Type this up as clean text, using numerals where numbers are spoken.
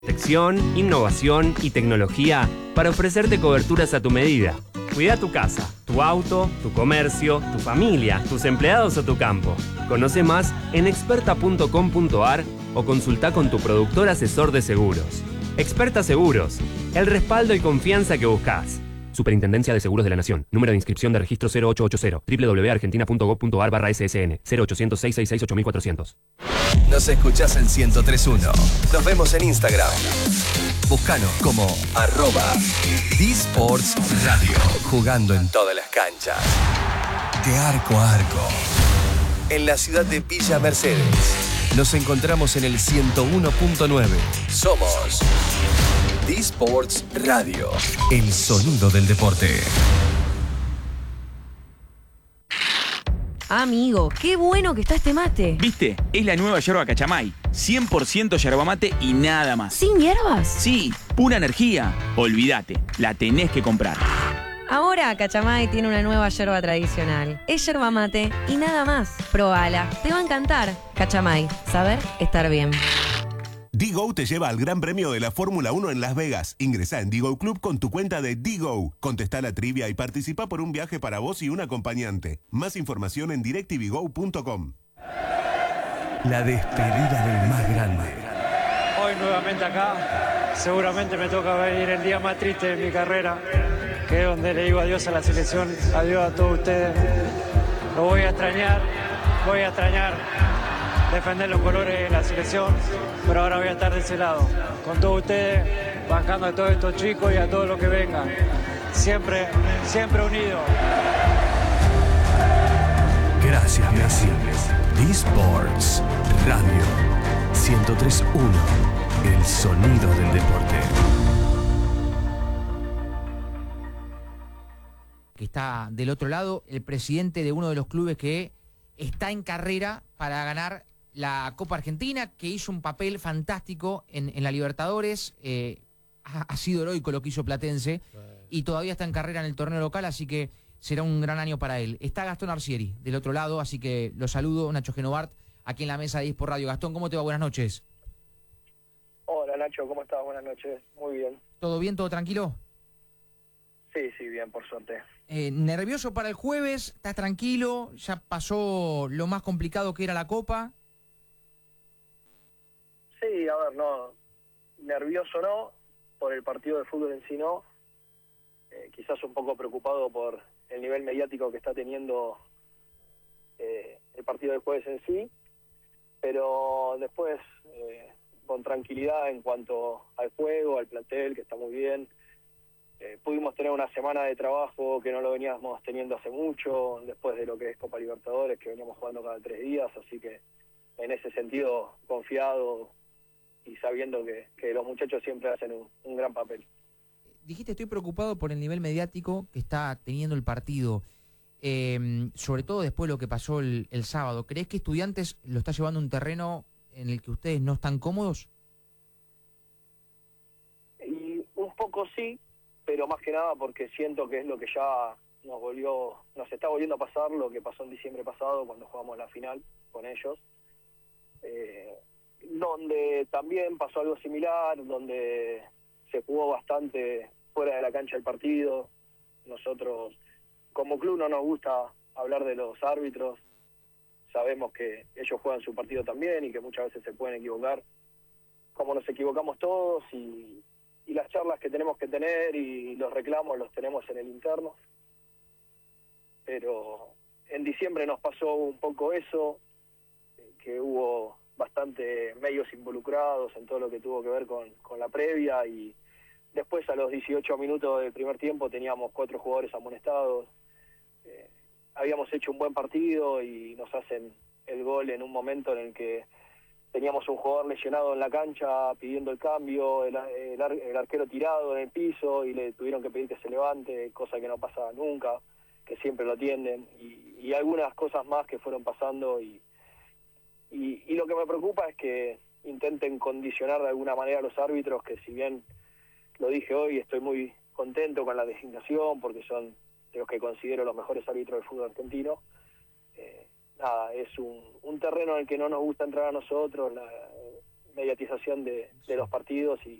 Protección, innovación y tecnología para ofrecerte coberturas a tu medida. Cuida tu casa, tu auto, tu comercio, tu familia, tus empleados o tu campo. Conoce más en experta.com.ar o consulta con tu productor asesor de seguros. Experta Seguros, el respaldo y confianza que buscas. Superintendencia de Seguros de la Nación. Número de inscripción de registro 0880 www.argentina.gov.ar/ssn 0800-666-8400. Nos escuchás en 103.1. Nos vemos en Instagram. Búscanos como @dsportsradio. Jugando en todas las canchas. De arco a arco. En la ciudad de Villa Mercedes. Nos encontramos en el 101.9. Somos D-Sports Radio. El sonido del deporte. Amigo, qué bueno que está este mate. ¿Viste? Es la nueva yerba Cachamay. 100% yerba mate y nada más. ¿Sin hierbas? Sí, pura energía. Olvídate, la tenés que comprar. Ahora Cachamay tiene una nueva yerba tradicional. Es yerba mate y nada más. Probala, te va a encantar. Cachamay, saber estar bien. Digo te lleva al Gran Premio de la Fórmula 1 en Las Vegas. Ingresá en Digo Club con tu cuenta de Digo. Contestá la trivia y participa por un viaje para vos y un acompañante. Más información en directvigo.com. La despedida del más grande. Hoy nuevamente acá. Seguramente me toca venir el día más triste de mi carrera, que es donde le digo adiós a la selección, adiós a todos ustedes. Lo voy a extrañar defender los colores de la selección, pero ahora voy a estar de ese lado, con todos ustedes, bancando a todos estos chicos y a todos los que vengan. Siempre unidos. Gracias, Messi. D-Sports Radio 103.1. El sonido del deporte. Que está del otro lado, el presidente de uno de los clubes que está en carrera para ganar la Copa Argentina, que hizo un papel fantástico en la Libertadores. Ha sido heroico lo que hizo Platense y todavía está en carrera en el torneo local, así que será un gran año para él. Está Gastón Arcieri del otro lado, así que lo saludo, Nacho Genovart, aquí en la mesa de eSport Radio. Gastón, ¿cómo te va? Buenas noches. Hola Nacho, ¿cómo estás? Buenas noches. Muy bien. ¿Todo bien? ¿Todo tranquilo? Sí, bien, por suerte. ¿Nervioso para el jueves? ¿Estás tranquilo? ¿Ya pasó lo más complicado que era la Copa? Sí, a ver, no, nervioso no, por el partido de fútbol en sí no. Quizás un poco preocupado por el nivel mediático que está teniendo el partido del jueves en sí, pero después con tranquilidad en cuanto al juego, al plantel, que está muy bien. Pudimos tener una semana de trabajo que no lo veníamos teniendo hace mucho, después de lo que es Copa Libertadores, que veníamos jugando cada 3 días, así que en ese sentido confiado y sabiendo que los muchachos siempre hacen un gran papel. Dijiste, estoy preocupado por el nivel mediático que está teniendo el partido, sobre todo después de lo que pasó el sábado. ¿Crees que Estudiantes lo está llevando a un terreno en el que ustedes no están cómodos? Y un poco sí, pero más que nada porque siento que es lo que ya nos está volviendo a pasar, lo que pasó en diciembre pasado cuando jugamos la final con ellos, donde también pasó algo similar, donde se jugó bastante fuera de la cancha el partido. Nosotros como club no nos gusta hablar de los árbitros, sabemos que ellos juegan su partido también y que muchas veces se pueden equivocar, como nos equivocamos todos, y las charlas que tenemos que tener y los reclamos los tenemos en el interno. Pero en diciembre nos pasó un poco eso, que hubo bastante medios involucrados en todo lo que tuvo que ver con la previa, y después a los 18 minutos del primer tiempo teníamos 4 jugadores amonestados. Habíamos hecho un buen partido y nos hacen el gol en un momento en el que teníamos un jugador lesionado en la cancha pidiendo el cambio, el arquero tirado en el piso y le tuvieron que pedir que se levante, cosa que no pasa nunca, que siempre lo atienden, y algunas cosas más que fueron pasando, y lo que me preocupa es que intenten condicionar de alguna manera a los árbitros, que si bien lo dije hoy, estoy muy contento con la designación porque son de los que considero los mejores árbitros del fútbol argentino. Es un terreno en el que no nos gusta entrar a nosotros. mediatización de los partidos